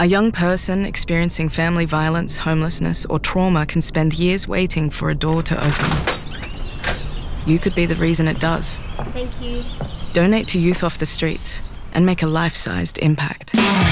A young person experiencing family violence, homelessness, or trauma can spend years waiting for a door to open. You could be the reason it does. Thank you. Donate to Youth Off the Streets and make a life-sized impact.